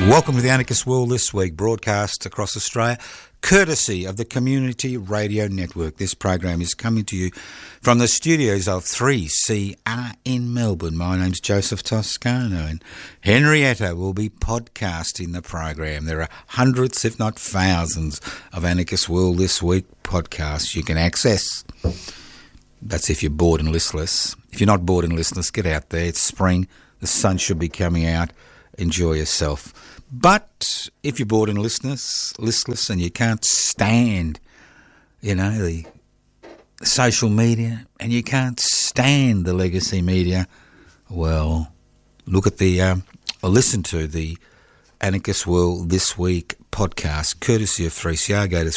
Welcome to the Anarchist World This Week, broadcast across Australia, courtesy of the Community Radio Network. This program is coming to you from the studios of 3CR in Melbourne. My name's Joseph Toscano, and Henrietta will be podcasting the program. There are hundreds, if not thousands, of Anarchist World This Week podcasts you can access. That's if you're bored and listless. If you're not bored and listless, get out there. It's spring. The sun should be coming out. Enjoy yourself. But if you're bored and listless and you can't stand, the social media, and you can't stand the legacy media, well, look at or listen to the Anarchist World This Week podcast, courtesy of 3CR. Go to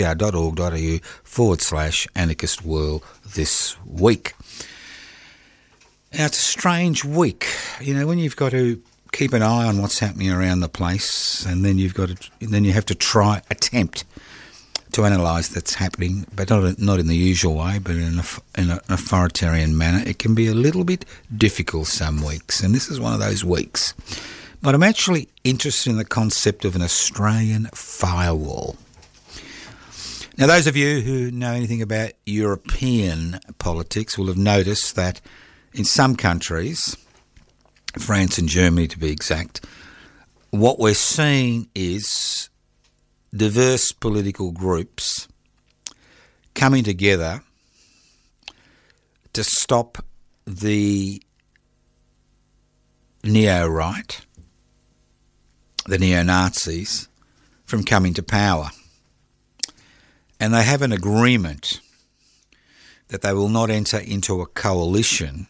3cr.org.au/Anarchist World This Week. Now, it's a strange week, when you've got to keep an eye on what's happening around the place, and then you have to attempt to analyse that's happening, but not in the usual way, but in an authoritarian manner. It can be a little bit difficult some weeks, and this is one of those weeks. But I'm actually interested in the concept of an Australian firewall. Now, those of you who know anything about European politics will have noticed that in some countries, France and Germany to be exact, what we're seeing is diverse political groups coming together to stop the neo-right, the neo-Nazis, from coming to power. And they have an agreement that they will not enter into a coalition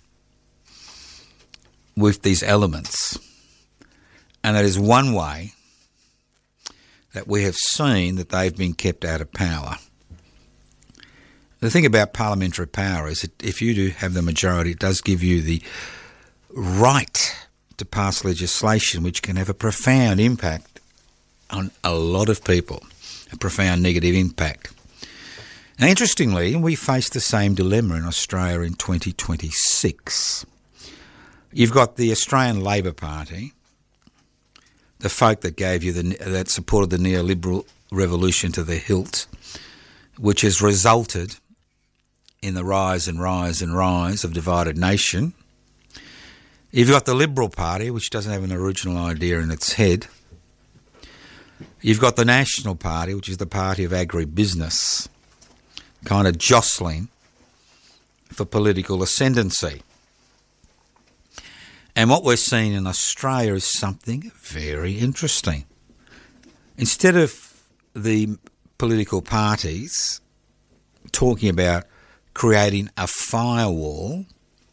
with these elements. And that is one way that we have seen that they've been kept out of power. The thing about parliamentary power is that if you do have the majority, it does give you the right to pass legislation which can have a profound impact on a lot of people, a profound negative impact. Now, interestingly, we face the same dilemma in Australia in 2026. You've got the Australian Labor Party, the folk that that supported the neoliberal revolution to the hilt, which has resulted in the rise of divided nation. You've got the Liberal Party, which doesn't have an original idea in its head. You've got the National Party, which is the party of agribusiness, kind of jostling for political ascendancy. And what we're seeing in Australia is something very interesting. Instead of the political parties talking about creating a firewall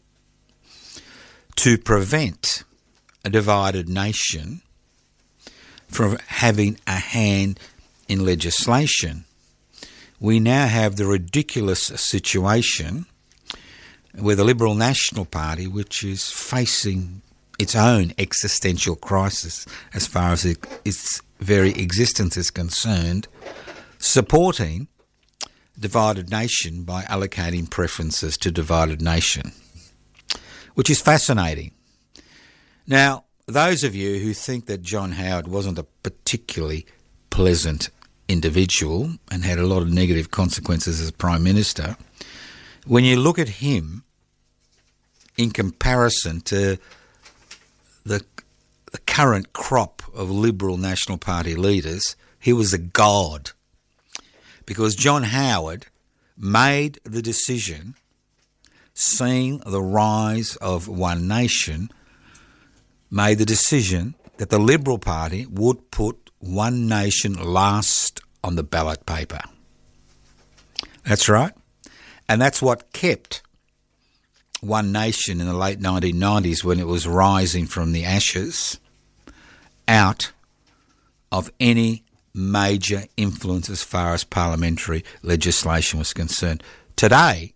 to prevent a divided nation from having a hand in legislation, we now have the ridiculous situation where the Liberal National Party, which is facing its own existential crisis as far as its very existence is concerned, supporting divided nation by allocating preferences to divided nation, which is fascinating. Now, those of you who think that John Howard wasn't a particularly pleasant individual and had a lot of negative consequences as Prime Minister, when you look at him in comparison to the current crop of Liberal National Party leaders, he was a god. Because John Howard made the decision, seeing the rise of One Nation, made the decision that the Liberal Party would put One Nation last on the ballot paper. That's right. And that's what kept One Nation in the late 1990s, when it was rising from the ashes, out of any major influence as far as parliamentary legislation was concerned. Today,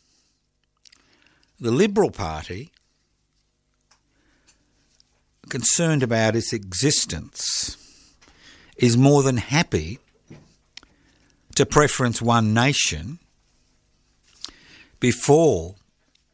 the Liberal Party, concerned about its existence, is more than happy to preference One Nation before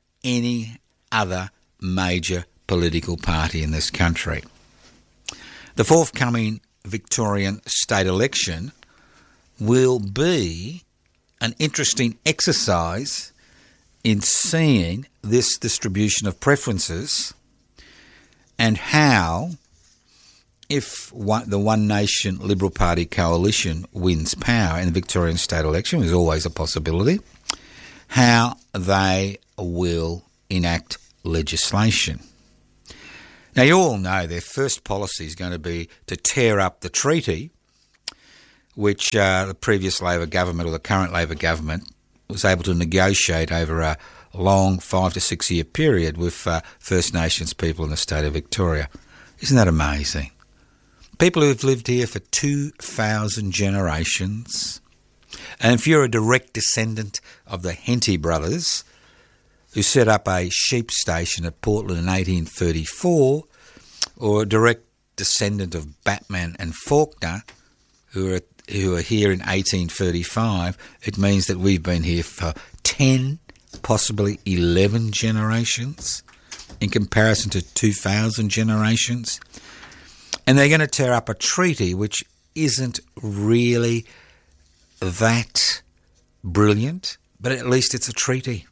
any other major political party in this country. The forthcoming Victorian state election will be an interesting exercise in seeing this distribution of preferences and how, if the One Nation Liberal Party coalition wins power in the Victorian state election, which is always a possibility, how they will enact legislation. Now, you all know their first policy is going to be to tear up the treaty which the previous Labor government, or the current Labor government, was able to negotiate over a long 5 to 6 year period with First Nations people in the state of Victoria. Isn't that amazing? People who've lived here for 2,000 generations. And if you're a direct descendant of the Henty brothers, who set up a sheep station at Portland in 1834, or a direct descendant of Batman and Faulkner, who are here in 1835, it means that we've been here for 10, possibly 11 generations in comparison to 2,000 generations. And they're going to tear up a treaty which isn't really that brilliant, but at least it's a treaty.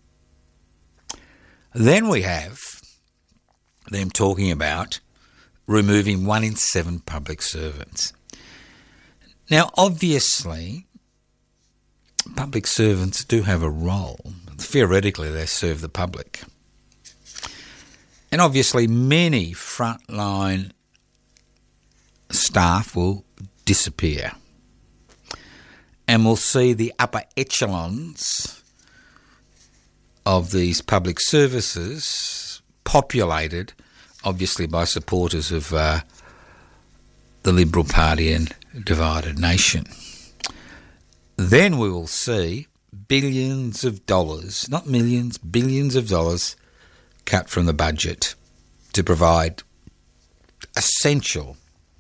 Then we have them talking about removing 1 in 7 public servants. Now, obviously, public servants do have a role. Theoretically, they serve the public. And obviously, many frontline staff will disappear. And we'll see the upper echelons of these public services populated, obviously, by supporters of the Liberal Party and divided nation. Then we will see billions of dollars, not millions, billions of dollars cut from the budget to provide essential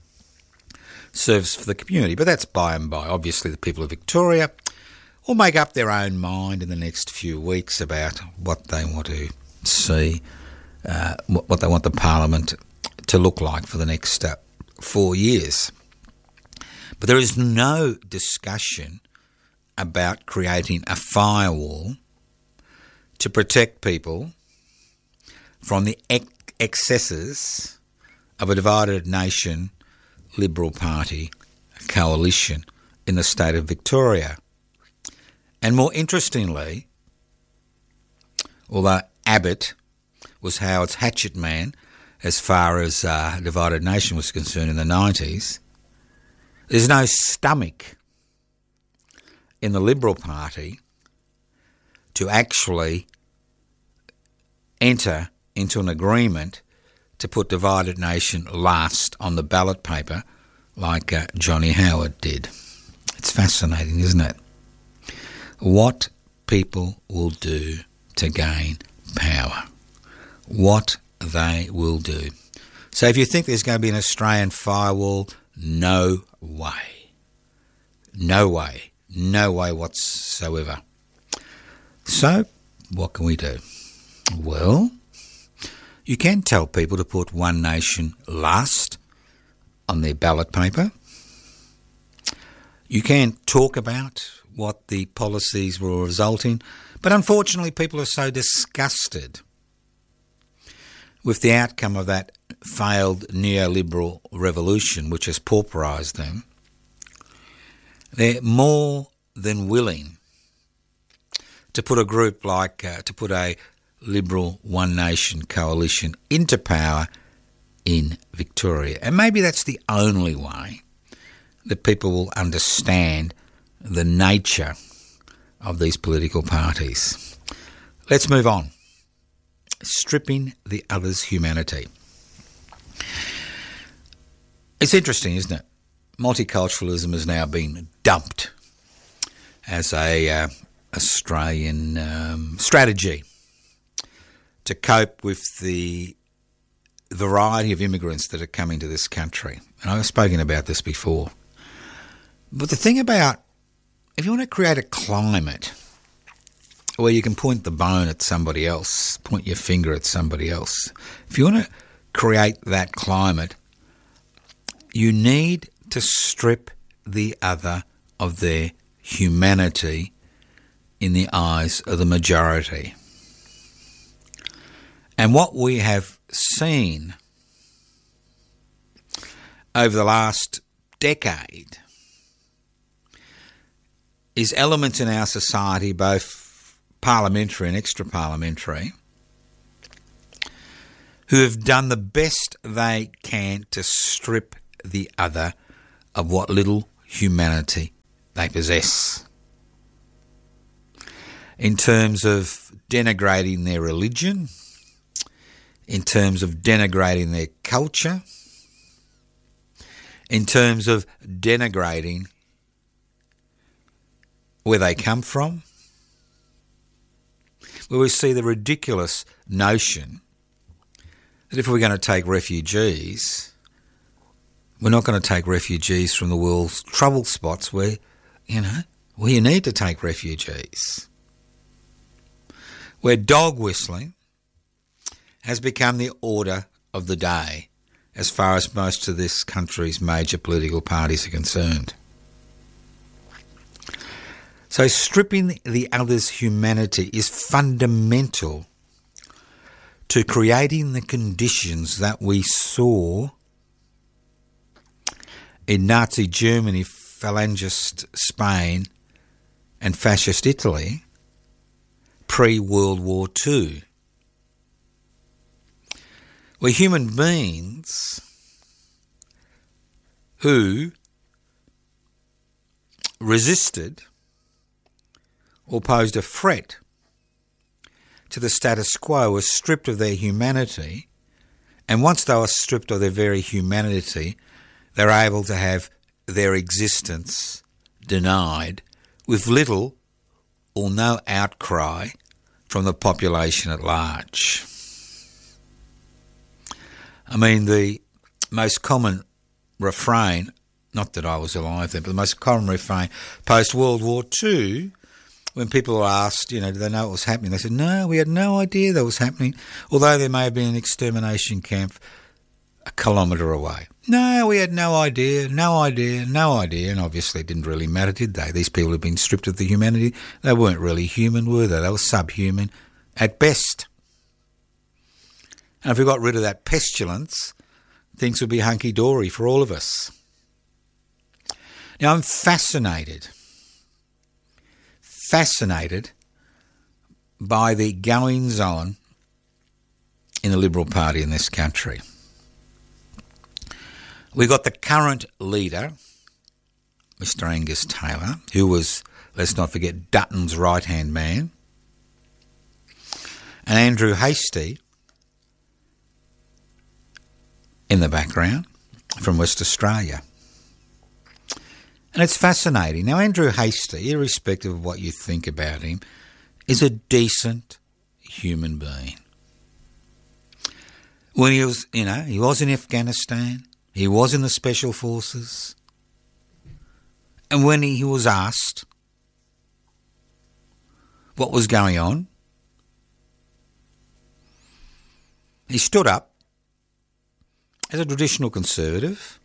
service for the community. But that's by and by. Obviously, the people of Victoria will make up their own mind in the next few weeks about what they want to see, what they want the Parliament to look like for the next 4 years. But there is no discussion about creating a firewall to protect people from the excesses of a divided nation Liberal Party coalition in the state of Victoria. And more interestingly, although Abbott was Howard's hatchet man as far as divided nation was concerned in the 90s, there's no stomach in the Liberal Party to actually enter into an agreement to put divided nation last on the ballot paper like Johnny Howard did. It's fascinating, isn't it? What people will do to gain power. What they will do. So if you think there's going to be an Australian firewall, no way. No way. No way whatsoever. So, what can we do? Well, you can tell people to put One Nation last on their ballot paper. You can talk about what the policies will result in, but unfortunately people are so disgusted with the outcome of that failed neoliberal revolution which has pauperised them. They're more than willing to put a group like, to put a Liberal One Nation coalition into power in Victoria. And maybe that's the only way that people will understand the nature of these political parties. Let's move on. Stripping the other's humanity. It's interesting, isn't it? Multiculturalism has now been dumped as a Australian strategy to cope with the variety of immigrants that are coming to this country. And I've spoken about this before. But the thing about, if you want to create a climate where you can point the bone at somebody else, point your finger at somebody else, if you want to create that climate, you need to strip the other of their humanity in the eyes of the majority. And what we have seen over the last decade is elements in our society, both parliamentary and extra-parliamentary, who have done the best they can to strip the other of what little humanity they possess, in terms of denigrating their religion, in terms of denigrating their culture, in terms of denigrating where they come from, where we see the ridiculous notion that if we're going to take refugees, we're not going to take refugees from the world's trouble spots where you need to take refugees, where dog whistling has become the order of the day as far as most of this country's major political parties are concerned. So stripping the other's humanity is fundamental to creating the conditions that we saw in Nazi Germany, Falangist Spain and Fascist Italy pre-World War II, where human beings who resisted or posed a threat to the status quo were stripped of their humanity, and once they were stripped of their very humanity, they're able to have their existence denied with little or no outcry from the population at large. I mean, the most common refrain, not that I was alive then, but the most common refrain post-World War II, when people were asked, do they know what was happening? They said, no, we had no idea that was happening, although there may have been an extermination camp a kilometre away. No, we had no idea, and obviously it didn't really matter, did they? These people had been stripped of the humanity. They weren't really human, were they? They were subhuman at best. And if we got rid of that pestilence, things would be hunky-dory for all of us. Now, I'm fascinated by the goings-on in the Liberal Party in this country. We got the current leader, Mr. Angus Taylor, who was, let's not forget, Dutton's right-hand man, and Andrew Hastie in the background from West Australia. And it's fascinating. Now, Andrew Hastie, irrespective of what you think about him, is a decent human being. When he was, he was in Afghanistan, he was in the Special Forces, and when he was asked what was going on, he stood up as a traditional Conservative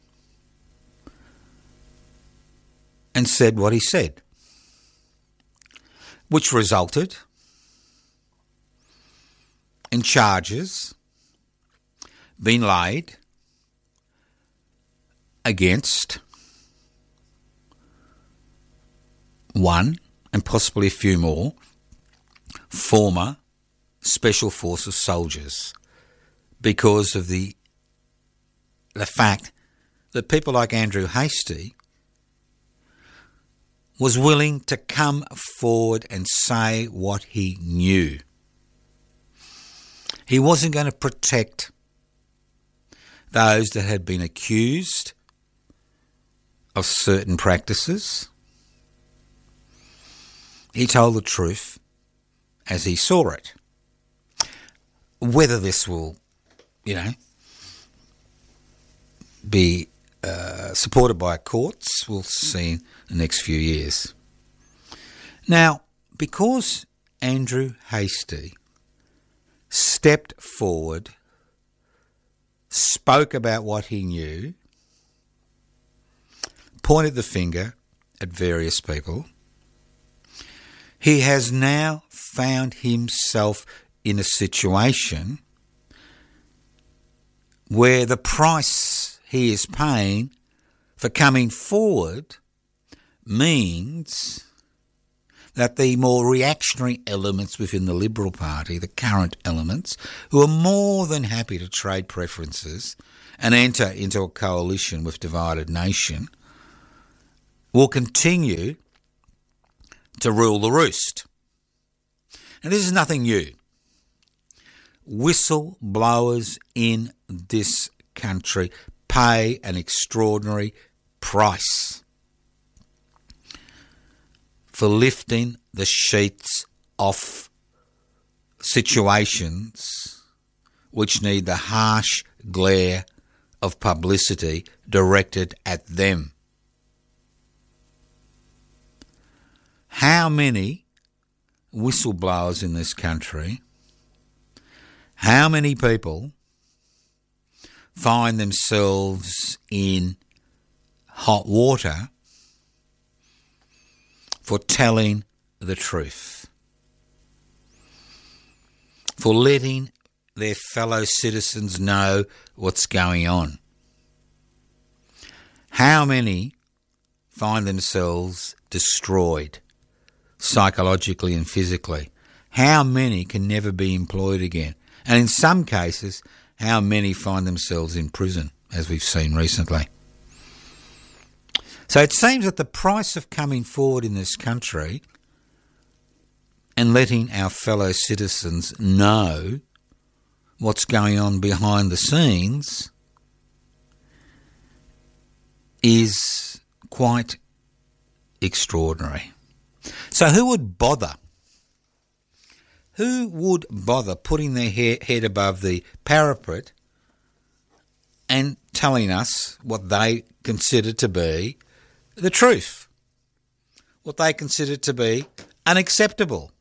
and said what he said, which resulted in charges being laid against one, and possibly a few more, former Special Forces soldiers, because of the fact that people like Andrew Hastie was willing to come forward and say what he knew. He wasn't going to protect those that had been accused of certain practices. He told the truth as he saw it. Whether this will, be supported by courts, we'll see in the next few years. Now, because Andrew Hastie stepped forward, spoke about what he knew, pointed the finger at various people. He has now found himself in a situation where the price he is paying for coming forward means that the more reactionary elements within the Liberal Party, the current elements, who are more than happy to trade preferences and enter into a coalition with Divided Nation, will continue to rule the roost. And this is nothing new. Whistleblowers in this country pay an extraordinary price for lifting the sheets off situations which need the harsh glare of publicity directed at them. How many whistleblowers in this country, how many people find themselves in hot water for telling the truth, for letting their fellow citizens know what's going on? How many find themselves destroyed psychologically and physically? How many can never be employed again? And in some cases, how many find themselves in prison, as we've seen recently? So it seems that the price of coming forward in this country and letting our fellow citizens know what's going on behind the scenes is quite extraordinary. So who would bother? Who would bother putting their head above the parapet and telling us what they consider to be the truth, what they consider to be unacceptable?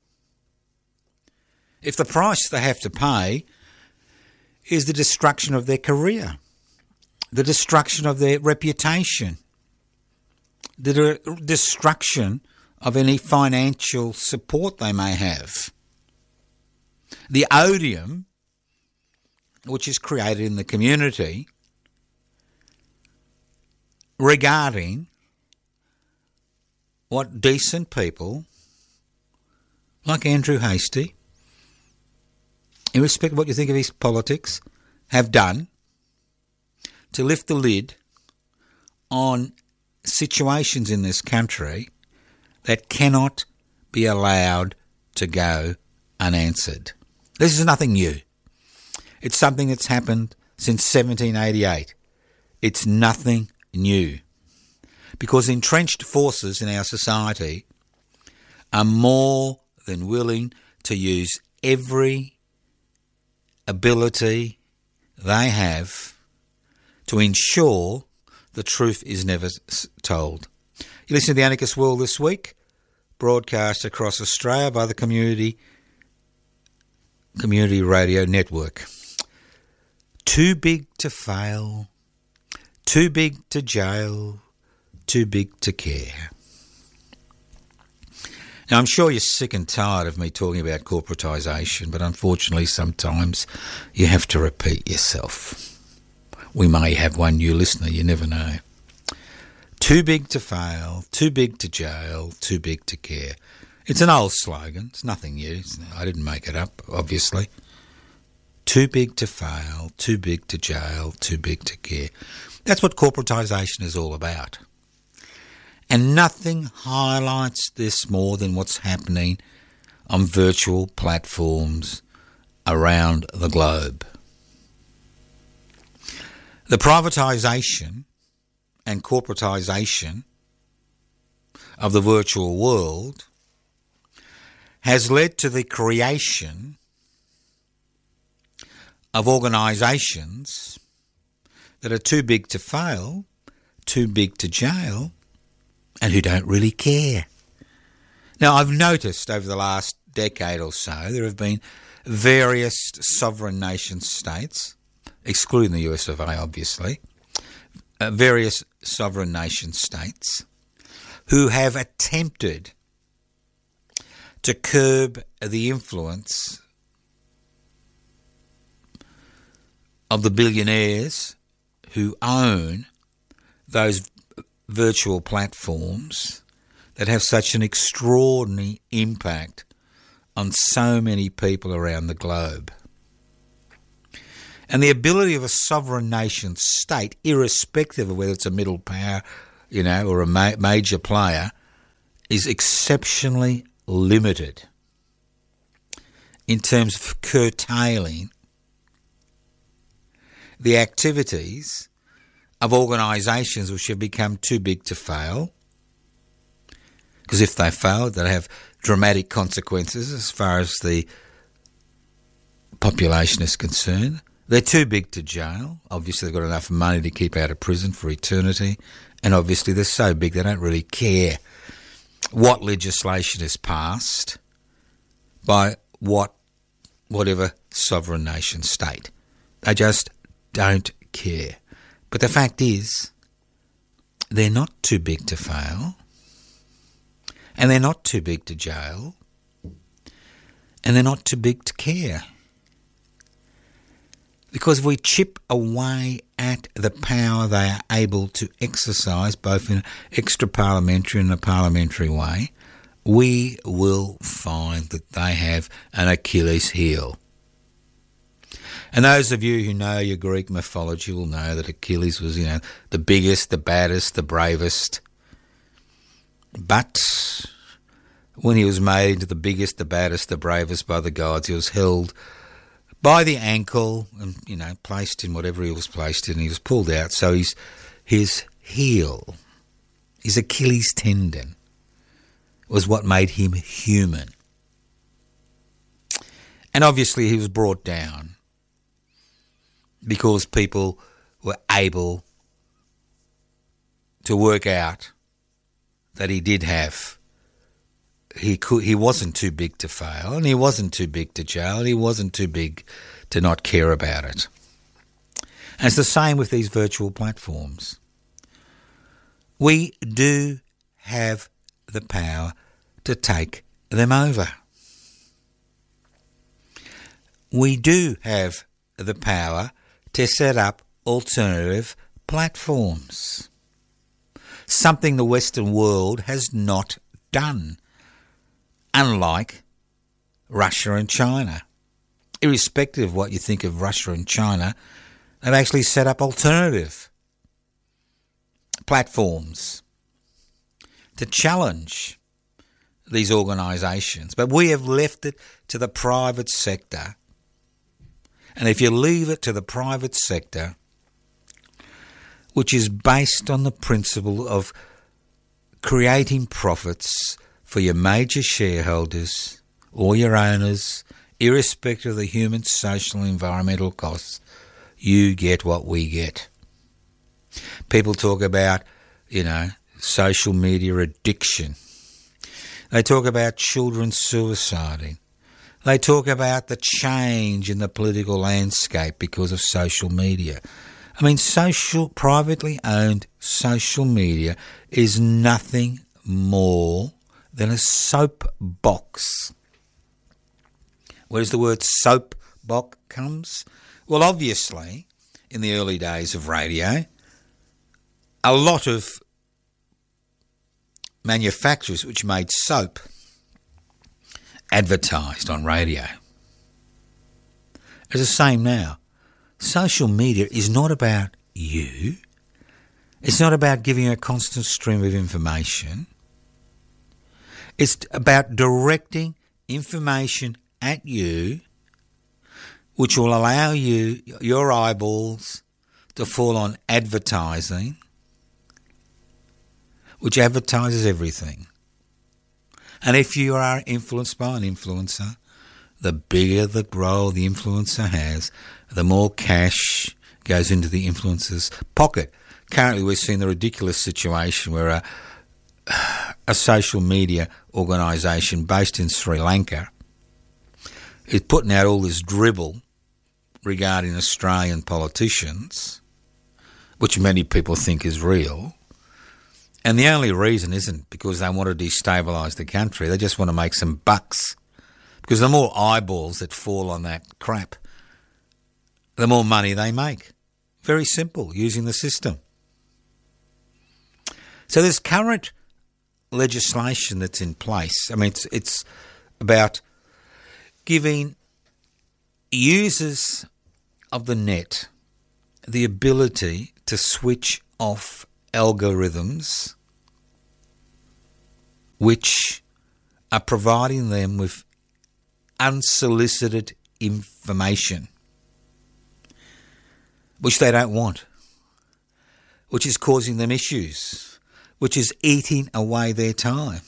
If the price they have to pay is the destruction of their career, the destruction of their reputation, the destruction of any financial support they may have, the odium which is created in the community regarding what decent people like Andrew Hastie, in respect of what you think of his politics, have done to lift the lid on situations in this country that cannot be allowed to go unanswered. This is nothing new. It's something that's happened since 1788. It's nothing new. Because entrenched forces in our society are more than willing to use every ability they have to ensure the truth is never told. You listen to The Anarchist World this week, broadcast across Australia by the Community Radio Network. Too big to fail, too big to jail, too big to care. Now, I'm sure you're sick and tired of me talking about corporatisation, but unfortunately sometimes you have to repeat yourself. We may have one new listener, you never know. Too big to fail, too big to jail, too big to care. It's an old slogan. It's nothing new. I didn't make it up, obviously. Too big to fail, too big to jail, too big to care. That's what corporatisation is all about. And nothing highlights this more than what's happening on virtual platforms around the globe. The privatisation and corporatisation of the virtual world has led to the creation of organisations that are too big to fail, too big to jail, and who don't really care. Now, I've noticed over the last decade or so there have been various sovereign nation states, excluding the US of A, obviously, various sovereign nation states who have attempted to curb the influence of the billionaires who own those virtual platforms that have such an extraordinary impact on so many people around the globe. And the ability of a sovereign nation state, irrespective of whether it's a middle power, or a major player, is exceptionally limited in terms of curtailing the activities of organisations which have become too big to fail, because if they fail, they'll have dramatic consequences as far as the population is concerned. They're too big to jail. Obviously, they've got enough money to keep out of prison for eternity, and obviously they're so big they don't really care what legislation is passed by whatever sovereign nation state. They just don't care. But the fact is, they're not too big to fail, and they're not too big to jail, and they're not too big to care. Because if we chip away at the power they are able to exercise, both in an extra-parliamentary and a parliamentary way, we will find that they have an Achilles heel. And those of you who know your Greek mythology will know that Achilles was, the biggest, the baddest, the bravest. But when he was made into the biggest, the baddest, the bravest by the gods, he was held by the ankle and, placed in whatever he was placed in. He was pulled out. So his heel, his Achilles tendon, was what made him human. And obviously he was brought down because people were able to work out that he did have, he wasn't too big to fail, and he wasn't too big to jail, and he wasn't too big to not care about it. And it's the same with these virtual platforms. We do have the power to take them over. We do have the power to set up alternative platforms, something the Western world has not done, unlike Russia and China. Irrespective of what you think of Russia and China, they've actually set up alternative platforms to challenge these organisations. But we have left it to the private sector. And if you leave it to the private sector, which is based on the principle of creating profits for your major shareholders or your owners, irrespective of the human, social, and environmental costs, you get what we get. People talk about, social media addiction. They talk about children suiciding. They talk about the change in the political landscape because of social media. I mean, privately owned social media is nothing more than a soapbox. Where does the word soapbox comes? Well, obviously, in the early days of radio, a lot of manufacturers which made soap advertised on radio. It's the same now. Social media is not about you. It's not about giving you a constant stream of information. It's about directing information at you which will allow your eyeballs to fall on advertising, which advertises everything. And if you are influenced by an influencer, the bigger the role the influencer has, the more cash goes into the influencer's pocket. Currently, we're seeing the ridiculous situation where a social media organisation based in Sri Lanka is putting out all this dribble regarding Australian politicians which many people think is real. And the only reason isn't because they want to destabilise the country. They just want to make some bucks. Because the more eyeballs that fall on that crap, the more money they make. Very simple, using the system. So there's current legislation that's in place. I mean, it's about giving users of the net the ability to switch off algorithms which are providing them with unsolicited information, which they don't want, which is causing them issues, which is eating away their time.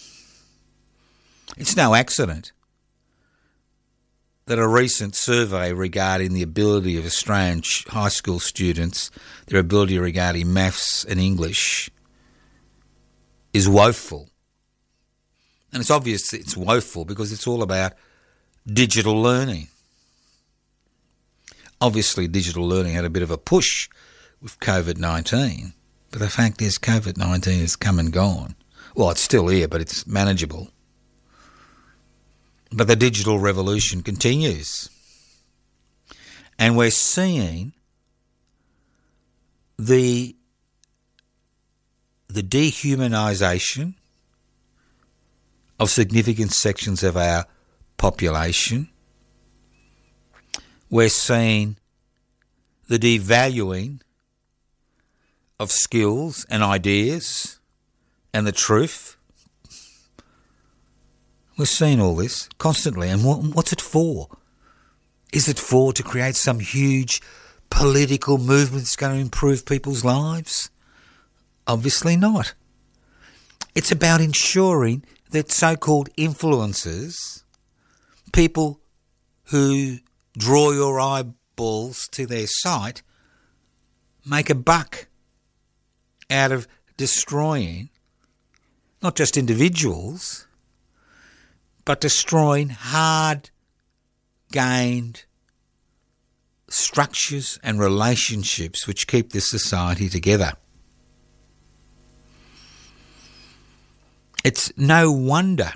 It's no accident that a recent survey regarding the ability of Australian high school students, their ability regarding maths and English, is woeful. And it's obvious it's woeful because it's all about digital learning. Obviously, digital learning had a bit of a push with COVID-19, but the fact is COVID-19 has come and gone. Well, it's still here, but it's manageable. But the digital revolution continues. And we're seeing the dehumanisation of significant sections of our population. We're seeing the devaluing of skills and ideas and the truth. We're seeing all this constantly. And what's it for? Is it for to create some huge political movement that's going to improve people's lives? Obviously not. It's about ensuring that so-called influencers, people who draw your eyeballs to their site, make a buck out of destroying not just individuals, but destroying hard-gained structures and relationships which keep this society together. It's no wonder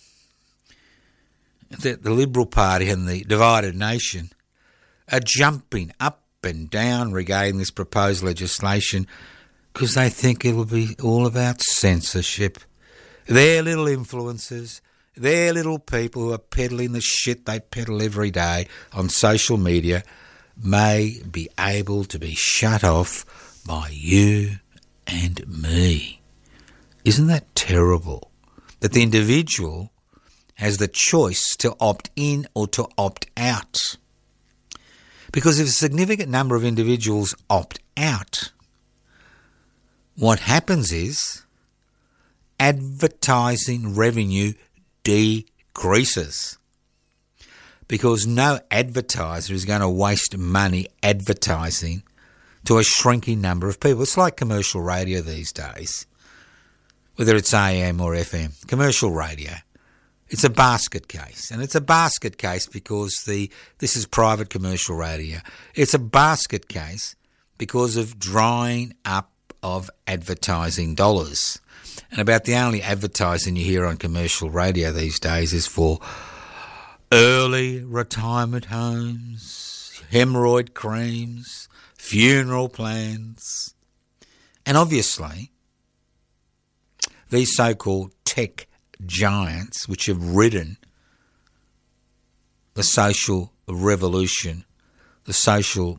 that the Liberal Party and the divided nation are jumping up and down regarding this proposed legislation because they think it will be all about censorship. Their little influencers, their little people who are peddling the shit they peddle every day on social media may be able to be shut off by you and me. Isn't that terrible? That the individual has the choice to opt in or to opt out. Because if a significant number of individuals opt out, what happens is advertising revenue decreases. Because no advertiser is going to waste money advertising to a shrinking number of people. It's like commercial radio these days, whether it's AM or FM. Commercial radio, it's a basket case. And it's a basket case because this is private commercial radio. It's a basket case because of drying up of advertising dollars. And about the only advertising you hear on commercial radio these days is for early retirement homes, hemorrhoid creams, funeral plans. And obviously, these so-called tech giants, which have ridden the social revolution, the social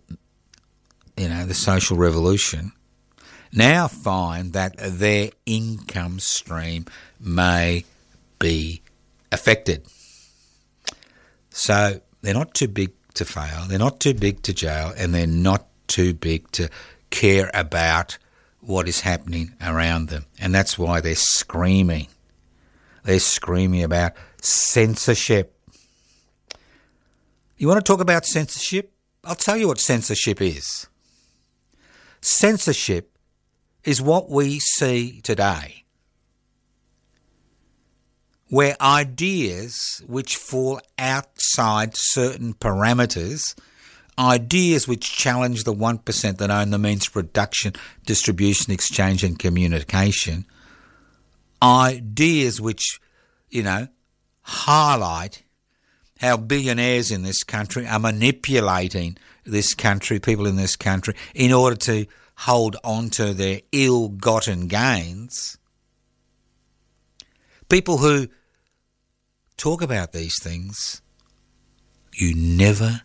revolution, now find that their income stream may be affected. So they're not too big to fail, they're not too big to jail, and they're not too big to care about what is happening around them. And that's why they're screaming. They're screaming about censorship. You want to talk about censorship? I'll tell you what censorship is. Censorship is what we see today, where ideas which fall outside certain parameters ideas which challenge the 1% that own the means of production, distribution, exchange and communication, ideas which, highlight how billionaires in this country are manipulating this country, people in this country, in order to hold on to their ill-gotten gains. People who talk about these things, you never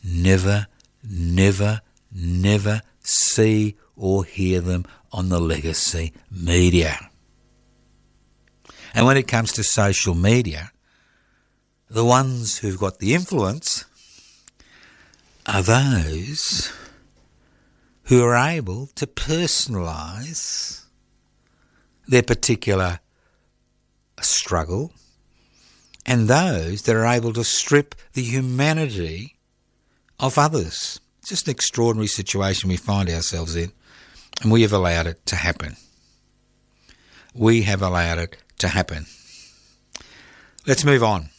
see or hear them on the legacy media. And when it comes to social media, the ones who've got the influence are those who are able to personalise their particular struggle, and those that are able to strip the humanity of others. It's just an extraordinary situation we find ourselves in, and we have allowed it to happen. We have allowed it to happen. Let's move on.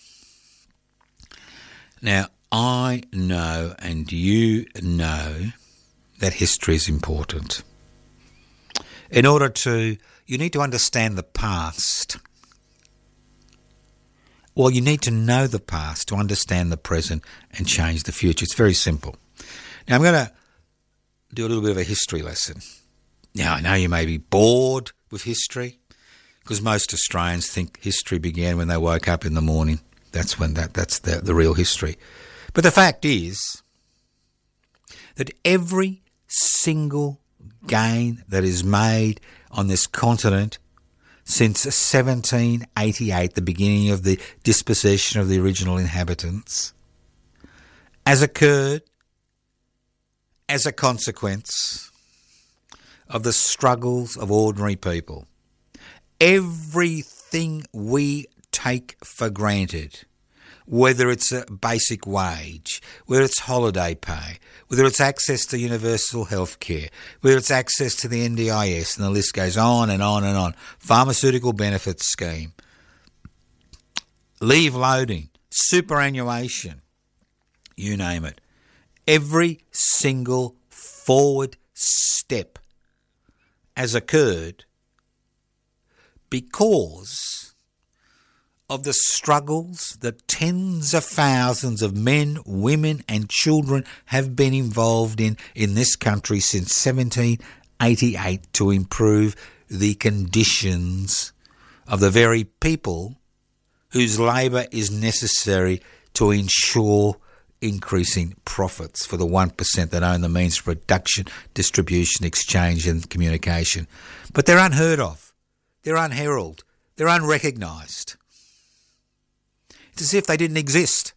Now, I know and you know that history is important. You need to understand the past. Well, you need to know the past to understand the present and change the future. It's very simple. Now, I'm going to do a little bit of a history lesson. Now, I know you may be bored with history because most Australians think history began when they woke up in the morning. That's the real history. But the fact is that every single gain that is made on this continent since 1788, the beginning of the dispossession of the original inhabitants, has occurred as a consequence of the struggles of ordinary people. Everything we take for granted, whether it's a basic wage, whether it's holiday pay, whether it's access to universal health care, whether it's access to the NDIS, and the list goes on and on and on, pharmaceutical benefits scheme, leave loading, superannuation, you name it. Every single forward step has occurred because of the struggles that tens of thousands of men, women and children have been involved in this country since 1788 to improve the conditions of the very people whose labour is necessary to ensure increasing profits for the 1% that own the means of production, distribution, exchange and communication. But they're unheard of. They're unheralded. They're unrecognised. It's as if they didn't exist.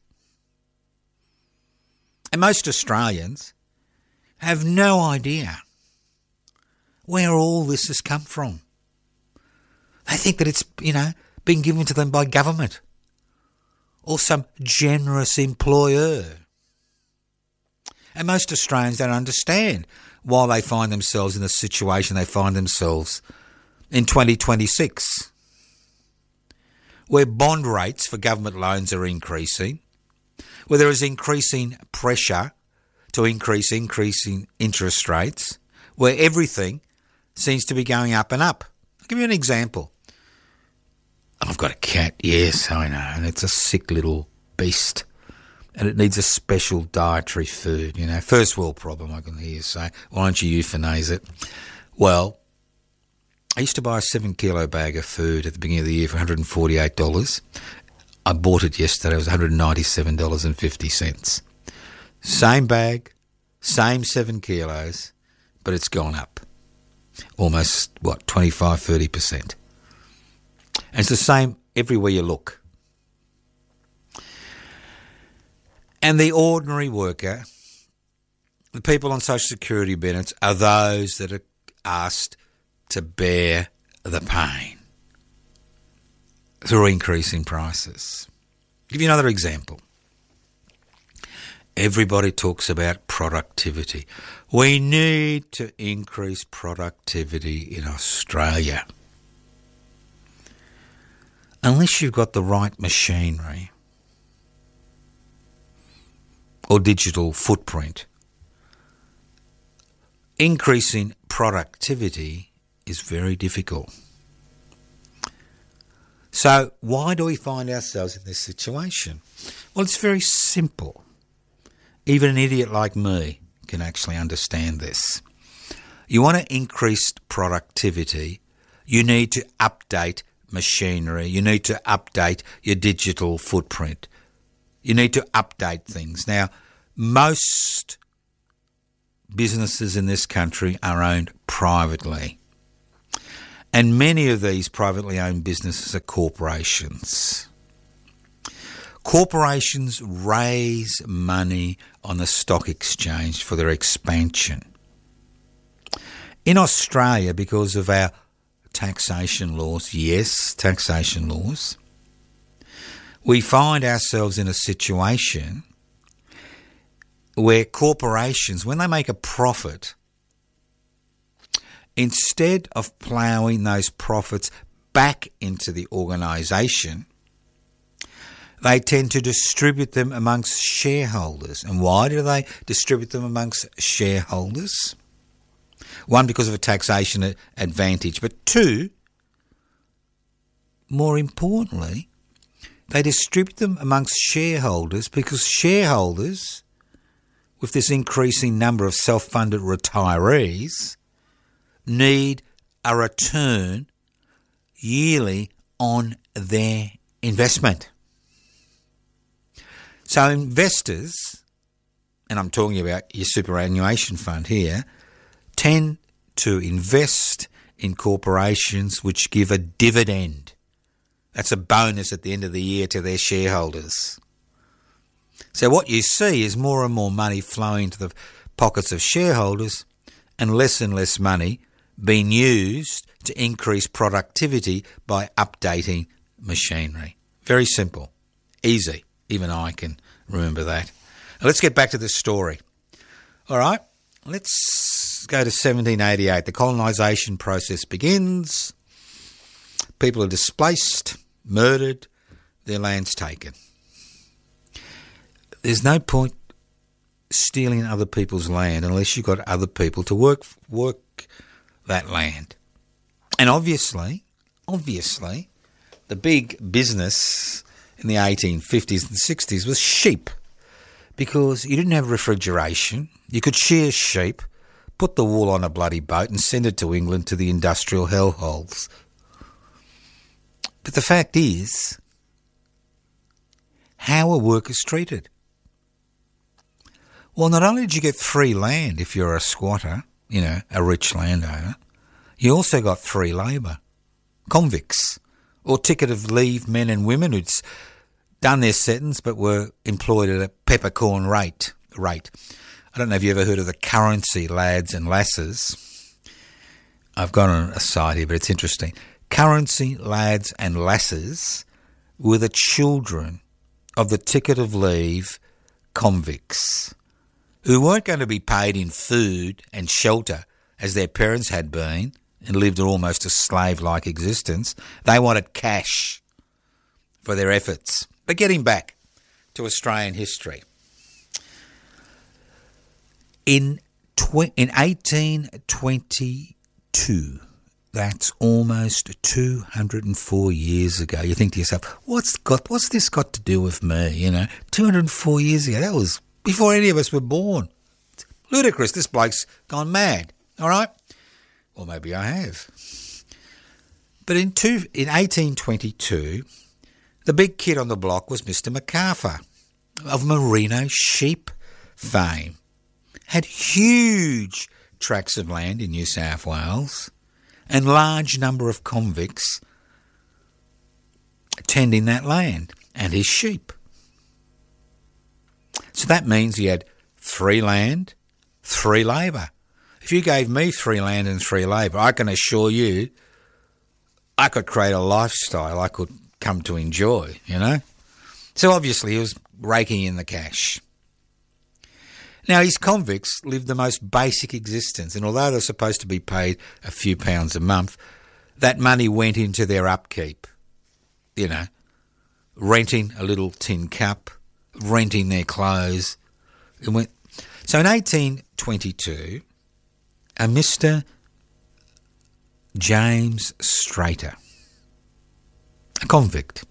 And most Australians have no idea where all this has come from. They think that it's, been given to them by government or some generous employer. And most Australians don't understand why they find themselves in the situation they find themselves in 2026. Where bond rates for government loans are increasing, where there is increasing pressure to increasing interest rates, where everything seems to be going up and up. I'll give you an example. I've got a cat, yes, I know, and it's a sick little beast, and it needs a special dietary food, First world problem, I can hear you say. Why don't you euthanize it? Well, I used to buy a 7-kilo bag of food at the beginning of the year for $148. I bought it yesterday. It was $197.50. Same bag, same 7 kilos, but it's gone up. Almost, 25-30%. And it's the same everywhere you look. And the ordinary worker, the people on Social Security benefits, are those that are asked to bear the pain through increasing prices. I'll give you another example. Everybody talks about productivity. We need to increase productivity in Australia. Unless you've got the right machinery or digital footprint. Increasing productivity is very difficult. So why do we find ourselves in this situation? Well, it's very simple. Even an idiot like me can actually understand this. You want to increase productivity, you need to update machinery, you need to update your digital footprint, you need to update things. Now, most businesses in this country are owned privately. And many of these privately owned businesses are corporations. Corporations raise money on the stock exchange for their expansion. In Australia, because of our taxation laws, yes, taxation laws, we find ourselves in a situation where corporations, when they make a profit, instead of ploughing those profits back into the organisation, they tend to distribute them amongst shareholders. And why do they distribute them amongst shareholders? One, because of a taxation advantage, but two, more importantly, they distribute them amongst shareholders because shareholders, with this increasing number of self-funded retirees, need a return yearly on their investment. So investors, and I'm talking about your superannuation fund here, tend to invest in corporations which give a dividend. That's a bonus at the end of the year to their shareholders. So what you see is more and more money flowing to the pockets of shareholders and less money being used to increase productivity by updating machinery. Very simple. Easy. Even I can remember that. Now let's get back to this story. All right, let's go to 1788. The colonisation process begins. People are displaced, murdered, their land's taken. There's no point stealing other people's land unless you've got other people to work that land. And obviously, the big business in the 1850s and 60s was sheep, because you didn't have refrigeration. You could shear sheep, put the wool on a bloody boat and send it to England to the industrial hellholes. But the fact is, how are workers treated? Well, not only did you get free land if you're a squatter, a rich landowner, you also got free labour. Convicts, or ticket of leave men and women who'd done their sentence but were employed at a peppercorn rate. I don't know if you ever heard of the currency lads and lasses. I've got on a site here, but it's interesting. Currency lads and lasses were the children of the ticket of leave convicts who weren't going to be paid in food and shelter as their parents had been and lived almost a slave-like existence. They wanted cash for their efforts. But getting back to Australian history. In 1822, that's almost 204 years ago. You think to yourself, what's this got to do with me? 204 years ago, that was before any of us were born. It's ludicrous. This bloke's gone mad. All right? Or maybe I have. But in 1822, the big kid on the block was Mr. MacArthur of Merino sheep fame. Had huge tracts of land in New South Wales and large number of convicts tending that land and his sheep. So that means he had free land, free labour. If you gave me free land and free labour, I can assure you I could create a lifestyle I could come to enjoy, So obviously he was raking in the cash. Now, his convicts lived the most basic existence, and although they're supposed to be paid a few pounds a month, that money went into their upkeep. Renting a little tin cup, renting their clothes, So in 1822, a Mr. James Strater, a convict,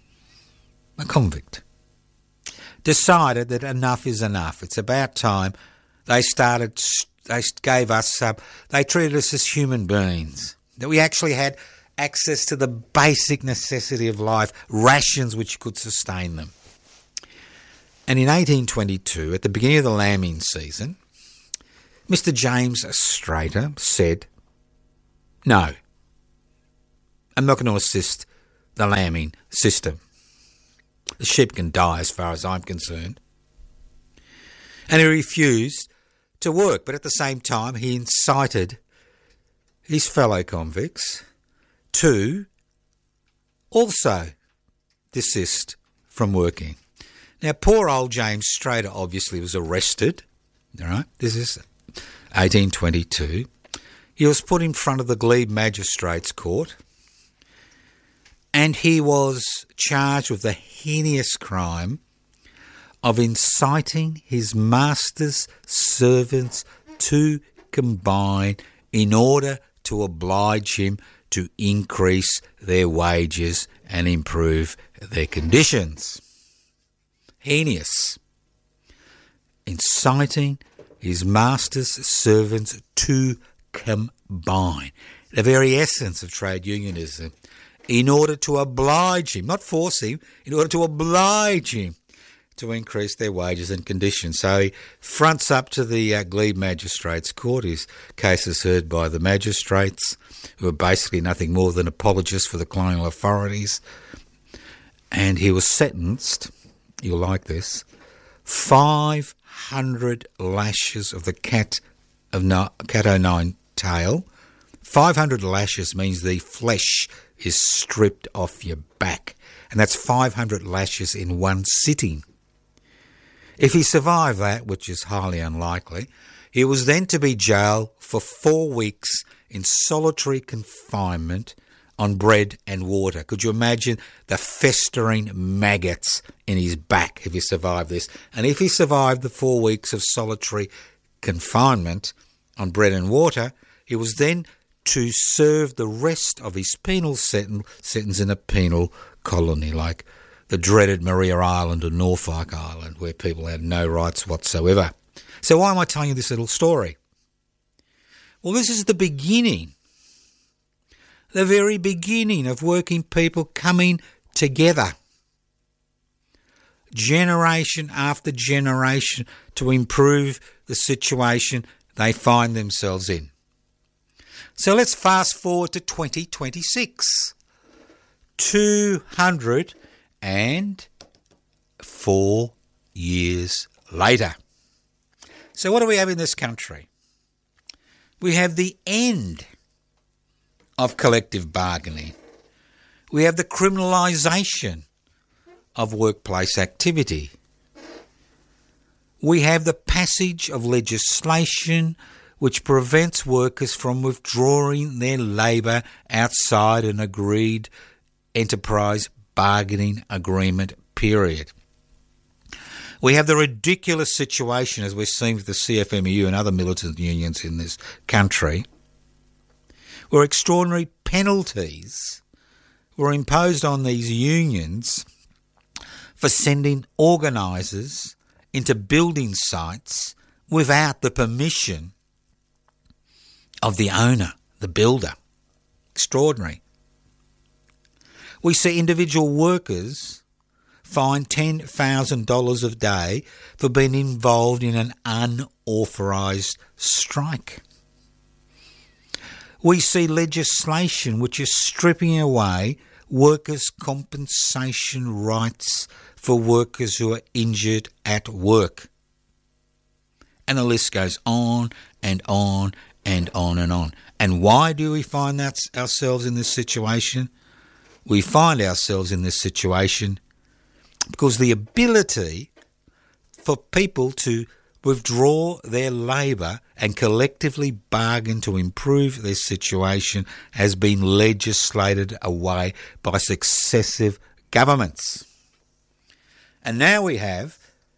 decided that enough is enough. It's about time they gave us up, they treated us as human beings, that we actually had access to the basic necessity of life, rations which could sustain them. And in 1822, at the beginning of the lambing season, Mr. James Strater said, "No, I'm not going to assist the lambing system. The sheep can die as far as I'm concerned." And he refused to work, but at the same time he incited his fellow convicts to also desist from working. Now, poor old James Strater obviously was arrested. All right, this is 1822. He was put in front of the Glebe Magistrates Court, and he was charged with the heinous crime of inciting his master's servants to combine in order to oblige him to increase their wages and improve their conditions. Heinous. Inciting his master's servants to combine. The very essence of trade unionism. In order to oblige him, not force him, in order to oblige him to increase their wages and conditions. So he fronts up to the Glebe Magistrates Court. His case is heard by the magistrates, who are basically nothing more than apologists for the colonial authorities. And he was sentenced, you'll like this, 500 lashes of the cat o' nine tail. 500 lashes means the flesh is stripped off your back, and that's 500 lashes in one sitting. If he survived that, which is highly unlikely, he was then to be jailed for 4 weeks in solitary confinement on bread and water. Could you imagine the festering maggots in his back if he survived this? And if he survived the 4 weeks of solitary confinement on bread and water, he was then to serve the rest of his penal sentence in a penal colony, like the dreaded Maria Island or Norfolk Island, where people had no rights whatsoever. So why am I telling you this little story? Well, this is the beginning, the very beginning of working people coming together, generation after generation, to improve the situation they find themselves in. So let's fast forward to 2026, 204 years later. So what do we have in this country? We have the end of collective bargaining. We have the criminalisation of workplace activity. We have the passage of legislation which prevents workers from withdrawing their labour outside an agreed enterprise bargaining agreement period. We have the ridiculous situation, as we're seeing with the CFMEU and other militant unions in this country, where extraordinary penalties were imposed on these unions for sending organisers into building sites without the permission of the owner, the builder. Extraordinary. We see individual workers fined $10,000 a day for being involved in an unauthorised strike. We see legislation which is stripping away workers' compensation rights for workers who are injured at work. And the list goes on and on and on and on. And why do we find ourselves in this situation? We find ourselves in this situation because the ability for people to withdraw their labour and collectively bargain to improve their situation has been legislated away by successive governments. And now we have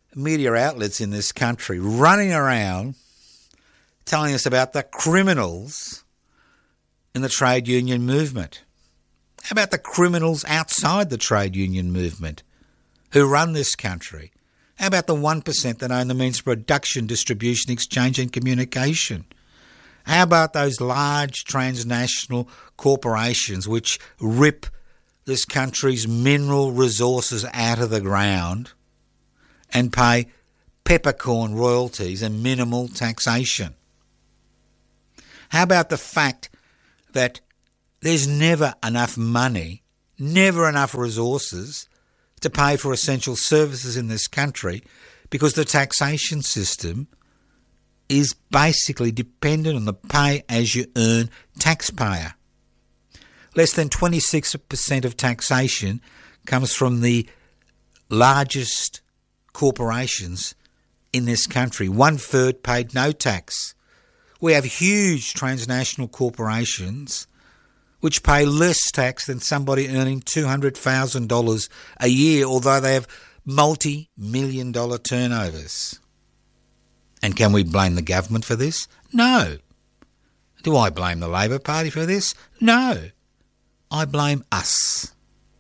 media outlets in this country running around telling us about the criminals in the trade union movement. How about the criminals outside the trade union movement who run this country? How about the 1% that own the means of production, distribution, exchange and communication? How about those large transnational corporations which rip this country's mineral resources out of the ground and pay peppercorn royalties and minimal taxation? How about the fact that there's never enough money, never enough resources to pay for essential services in this country because the taxation system is basically dependent on the pay-as-you-earn taxpayer. Less than 26% of taxation comes from the largest corporations in this country. 1/3 paid no tax. We have huge transnational corporations which pay less tax than somebody earning $200,000 a year, although they have multi-million-dollar turnovers. And can we blame the government for this? No. Do I blame the Labor Party for this? No. I blame us.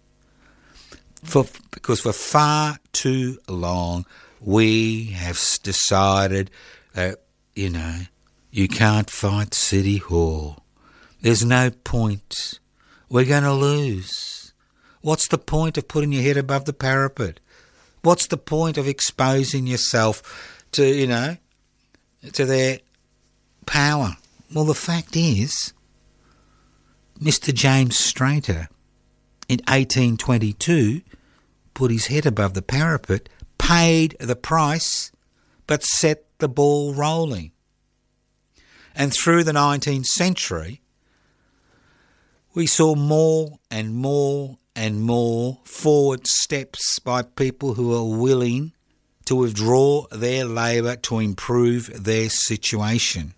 Because for far too long we have decided that, you can't fight City Hall. There's no point. We're going to lose. What's the point of putting your head above the parapet? What's the point of exposing yourself to, to their power? Well, the fact is, Mr. James Strater in 1822 put his head above the parapet, paid the price, but set the ball rolling. And through the 19th century, we saw more and more and more forward steps by people who are willing to withdraw their labour to improve their situation.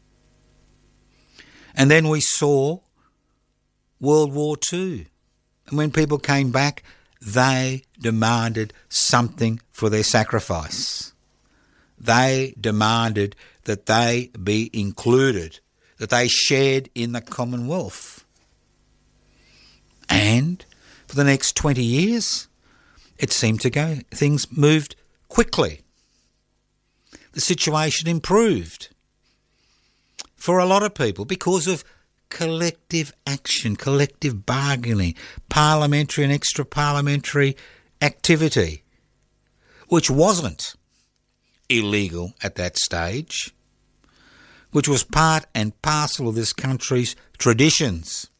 And then we saw World War II. And when people came back, they demanded something for their sacrifice. They demanded that they be included, that they shared in the Commonwealth. And for the next 20 years, it seemed to go, things moved quickly. The situation improved for a lot of people because of collective action, collective bargaining, parliamentary and extra-parliamentary activity, which wasn't illegal at that stage, which was part and parcel of this country's traditions.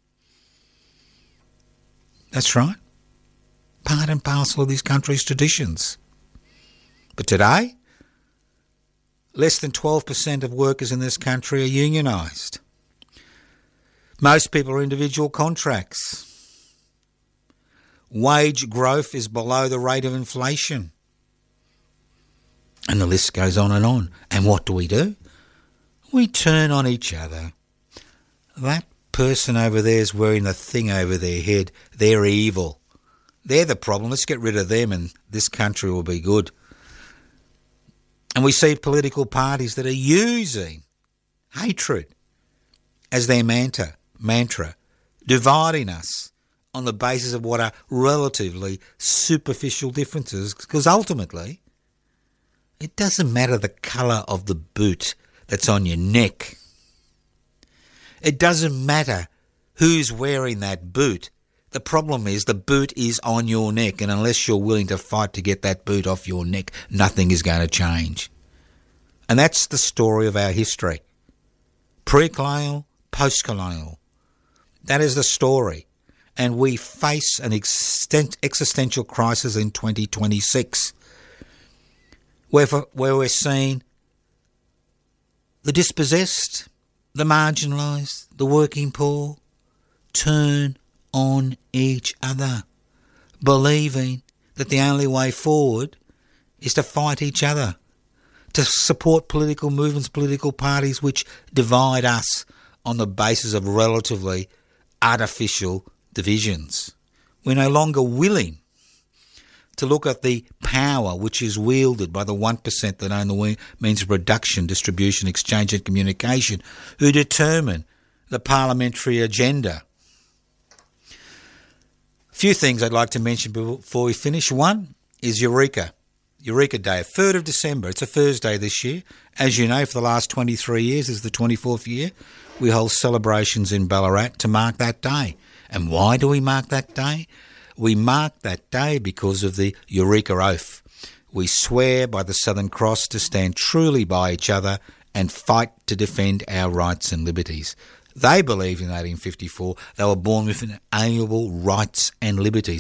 That's right. Part and parcel of this country's traditions. But today, less than 12% of workers in this country are unionised. Most people are individual contracts. Wage growth is below the rate of inflation. And the list goes on. And what do? We turn on each other. That person over there is wearing the thing over their head. They're evil. They're the problem. Let's get rid of them and this country will be good. And we see political parties that are using hatred as their mantra, dividing us on the basis of what are relatively superficial differences, because ultimately it doesn't matter the colour of the boot that's on your neck. It doesn't matter who's wearing that boot. The problem is the boot is on your neck, and unless you're willing to fight to get that boot off your neck, nothing is going to change. And that's the story of our history. Pre-colonial, post-colonial. That is the story. And we face an existential crisis in 2026 where we're seeing the dispossessed, the marginalised, the working poor turn on each other, believing that the only way forward is to fight each other, to support political movements, political parties which divide us on the basis of relatively artificial divisions. We're no longer willing to look at the power which is wielded by the 1% that own the means of production, distribution, exchange and communication, who determine the parliamentary agenda. A few things I'd like to mention before we finish. One is Eureka Day, 3rd of December. It's a Thursday this year. As you know, for the last 23 years, this is the 24th year, we hold celebrations in Ballarat to mark that day. And why do we mark that day? We mark that day because of the Eureka Oath. We swear by the Southern Cross to stand truly by each other and fight to defend our rights and liberties. They believed in 1854 they were born with inalienable rights and liberties.